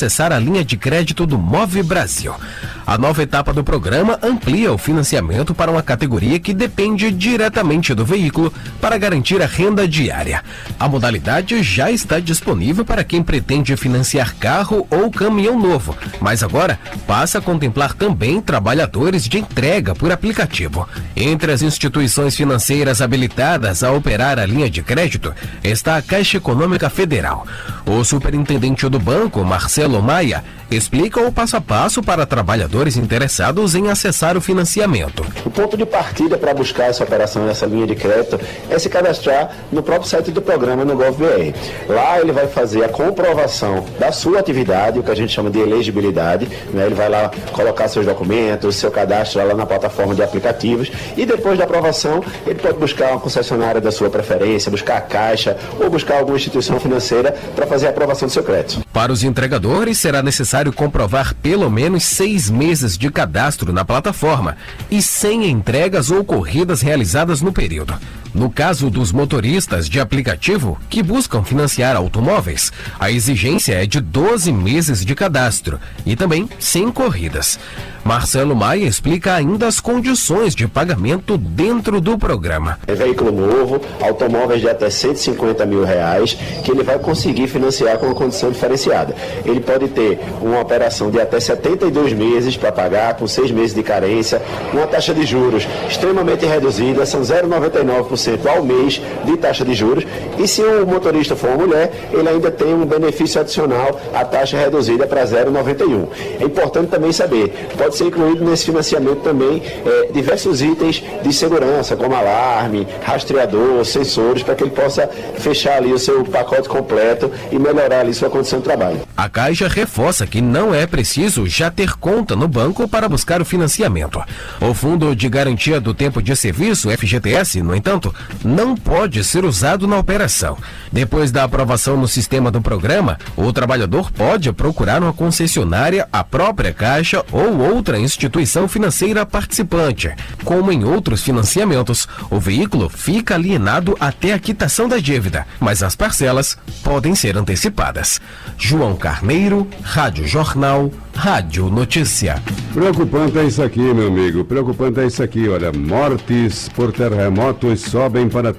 acessar a linha de crédito do Move Brasil. A nova etapa do programa amplia o financiamento para uma categoria que depende diretamente do veículo para garantir a renda diária. A modalidade já está disponível para quem pretende financiar carro ou caminhão novo, mas agora passa a contemplar também trabalhadores de entrega por aplicativo. Entre as instituições financeiras habilitadas a operar a linha de crédito está a Caixa Econômica Federal. O superintendente do banco, Marcelo Maia, explica o passo a passo para trabalhadores interessados em acessar o financiamento. O ponto de partida para buscar essa operação, essa linha de crédito, é se cadastrar no próprio site do programa no GovBR. Lá ele vai fazer a comprovação da sua atividade, o que a gente chama de elegibilidade, né? Ele vai lá colocar seus documentos, seu cadastro lá na plataforma de aplicativos e depois da aprovação ele pode buscar uma concessionária da sua preferência, buscar a Caixa ou buscar alguma instituição financeira para fazer a aprovação do seu crédito. Para os entregadores será necessário comprovar pelo menos 6 meses de cadastro na plataforma e 100 entregas ou corridas realizadas no período. No caso dos motoristas de aplicativo que buscam financiar automóveis, a exigência é de 12 meses de cadastro e também 100 corridas. Marcelo Maia explica ainda as condições de pagamento dentro do programa. É veículo novo, automóveis de até R$150 mil, que ele vai conseguir financiar com uma condição diferenciada. Ele pode ter uma operação de até 72 meses para pagar, com 6 meses de carência, uma taxa de juros extremamente reduzida, são 0,99% ao mês de taxa de juros, e se o motorista for uma mulher, ele ainda tem um benefício adicional, a taxa reduzida para 0,91%. É importante também saber, pode ser incluído nesse financiamento também diversos itens de segurança, como alarme, rastreador, sensores, para que ele possa fechar ali o seu pacote completo e melhorar ali sua condição de trabalho. A Caixa reforça que não é preciso já ter conta no banco para buscar o financiamento. O Fundo de Garantia do Tempo de Serviço, FGTS, no entanto, não pode ser usado na operação. Depois da aprovação no sistema do programa, o trabalhador pode procurar uma concessionária, a própria Caixa ou outra instituição financeira participante. Como em outros financiamentos, o veículo fica alienado até a quitação da dívida, mas as parcelas podem ser antecipadas. João Carneiro, Rádio Jornal, Rádio Notícia. Preocupante é isso aqui, meu amigo. Preocupante é isso aqui. Olha, mortes por terremotos sobem para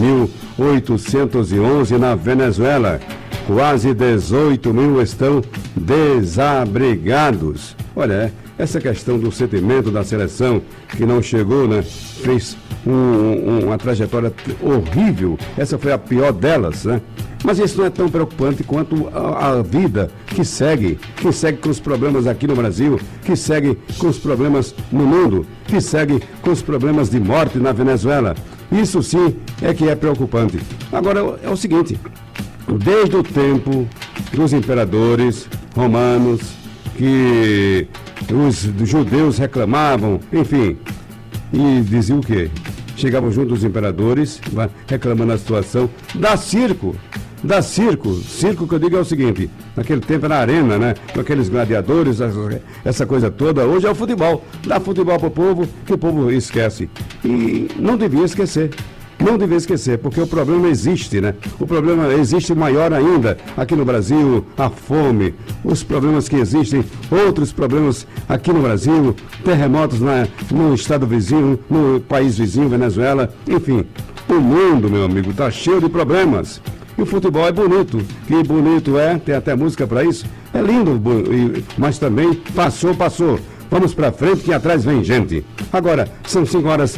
3.811 na Venezuela. Quase 18 mil estão desabrigados. Olha, essa questão do sentimento da seleção que não chegou, né? Fez uma trajetória horrível. Essa foi a pior delas, né? Mas isso não é tão preocupante quanto a vida que segue com os problemas aqui no Brasil, que segue com os problemas no mundo, que segue com os problemas de morte na Venezuela. Isso sim é que é preocupante. Agora é o seguinte, desde o tempo dos imperadores romanos, que os judeus reclamavam, enfim, e diziam o quê? Chegavam junto os imperadores, reclamando a situação, circo que eu digo é o seguinte, naquele tempo era arena, né? Com aqueles gladiadores, essa coisa toda. Hoje é o futebol, dá futebol pro povo, que o povo esquece. E não devia esquecer, porque o problema existe, né? O problema existe maior ainda aqui no Brasil, a fome, os problemas que existem, outros problemas aqui no Brasil, terremotos no estado vizinho, no país vizinho, Venezuela, enfim. O mundo, meu amigo, tá cheio de problemas. E o futebol é bonito, que bonito é, tem até música para isso, é lindo, mas também passou. Vamos para frente que atrás vem gente. Agora, são 5h33,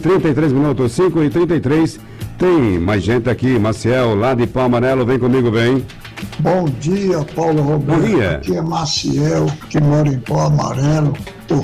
5h33, tem mais gente aqui, Maciel, lá de Pau Amarelo, vem comigo, bem. Bom dia, Paulo Roberto. Bom dia. Aqui é Maciel, que mora em Pau Amarelo. O